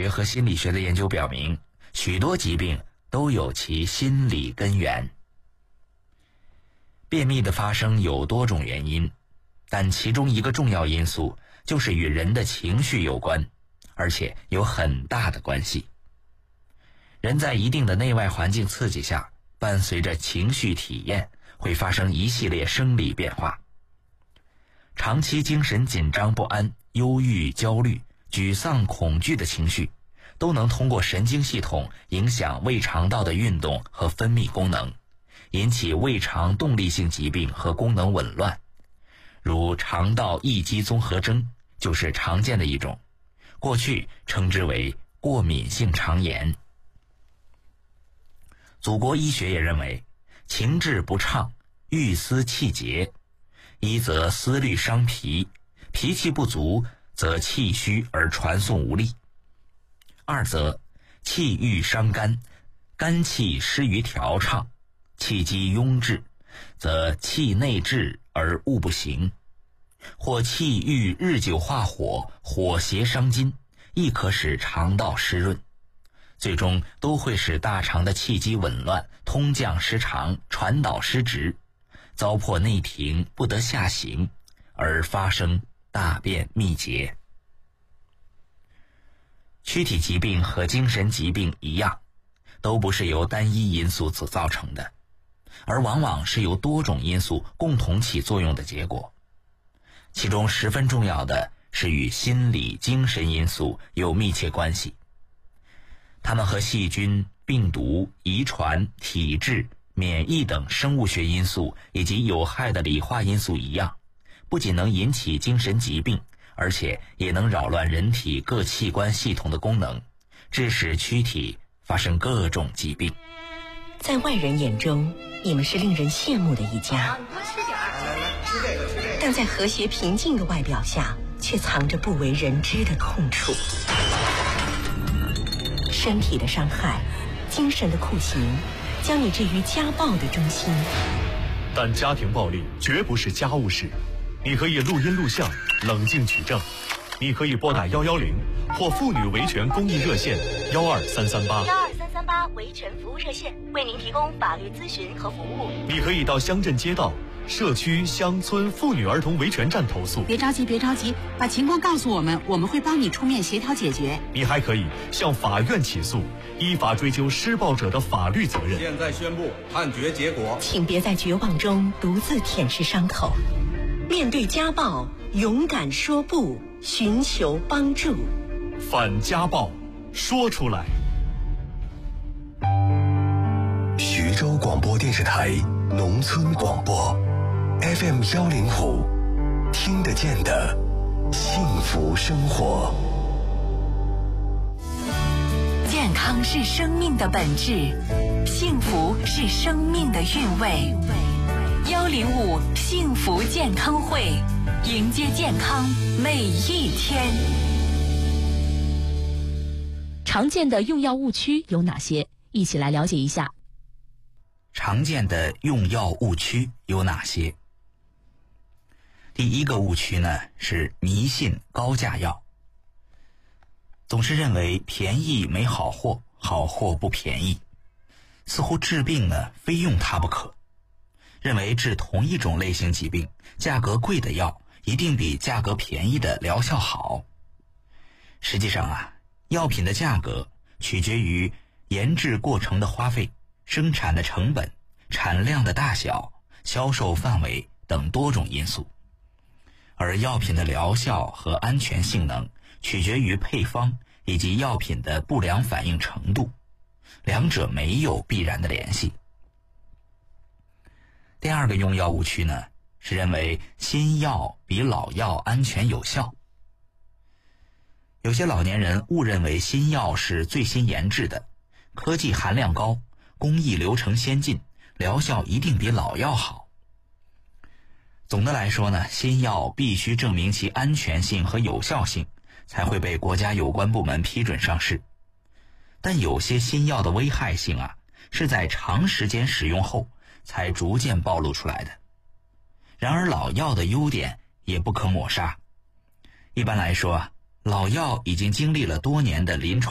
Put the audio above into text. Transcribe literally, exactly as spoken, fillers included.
学和心理学的研究表明，许多疾病都有其心理根源。便秘的发生有多种原因，但其中一个重要因素就是与人的情绪有关，而且有很大的关系。人在一定的内外环境刺激下，伴随着情绪体验，会发生一系列生理变化。长期精神紧张不安、忧郁、焦虑、沮丧、恐惧的情绪，都能通过神经系统影响胃肠道的运动和分泌功能，引起胃肠动力性疾病和功能紊乱，如肠道易激综合征就是常见的一种，过去称之为过敏性肠炎。祖国医学也认为，情志不畅，郁思气结，一则思虑伤脾，脾气不足则气虚而传送无力；二则气郁伤肝，肝气失于调畅，气机壅滞，则气内滞而物不行；或气郁日久化火，火邪伤筋，亦可使肠道湿润，最终都会使大肠的气机紊乱，通降失常，传导失职，糟粕内停，不得下行，而发生大便秘结。躯体疾病和精神疾病一样，都不是由单一因素所造成的，而往往是由多种因素共同起作用的结果。其中十分重要的是与心理精神因素有密切关系。它们和细菌、病毒、遗传、体质、免疫等生物学因素以及有害的理化因素一样，不仅能引起精神疾病，而且也能扰乱人体各器官系统的功能，致使躯体发生各种疾病。 在外人眼中，你们是令人羡慕的一家，但在和谐平静的外表下，却藏着不为人知的痛楚。身体的伤害，精神的酷刑，将你置于家暴的中心。 但家庭暴力绝不是家务事，你可以录音录像，冷静举证。你可以拨打幺幺零或妇女维权公益热线幺二三三八。 幺二三三八维权服务热线为您提供法律咨询和服务。 你可以到乡镇街道、社区、乡村妇女儿童维权站投诉。 别着急，别着急，把情况告诉我们，我们会帮你出面协调解决。 你还可以向法院起诉，依法追究施暴者的法律责任。 现在宣布判决结果， 请别在绝望中独自舔舐伤口，面对家暴，勇敢说不，寻求帮助。 反家暴，说出来。 徐州广播电视台农村广播 F M 幺零五，听得见的幸福生活。 健康是生命的本质，幸福是生命的韵味。幺零五幸福健康会，迎接健康每一天。 常见的用药误区有哪些？一起来了解一下。 常见的用药误区有哪些？第一个误区呢，是迷信高价药。总是认为便宜没好货，好货不便宜，似乎治病呢非用它不可。认为治同一种类型疾病，价格贵的药一定比价格便宜的疗效好。实际上啊，药品的价格取决于研制过程的花费、生产的成本、产量的大小、销售范围等多种因素，而药品的疗效和安全性能取决于配方以及药品的不良反应程度，两者没有必然的联系。第二个用药误区呢，是认为新药比老药安全有效。有些老年人误认为新药是最新研制的，科技含量高，工艺流程先进，疗效一定比老药好。总的来说呢，新药必须证明其安全性和有效性，才会被国家有关部门批准上市。但有些新药的危害性啊，是在长时间使用后才逐渐暴露出来的。然而老药的优点也不可抹杀。一般来说啊，老药已经经历了多年的临床